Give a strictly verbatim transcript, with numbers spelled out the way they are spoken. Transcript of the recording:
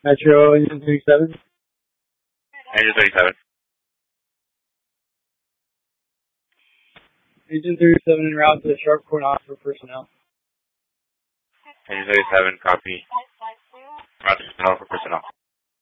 Metro Engine thirty-seven. Engine thirty-seven. Engine thirty-seven en route to the Sharp Courthouse for personnel. Engine thirty-seven, copy. Route to personnel for personnel.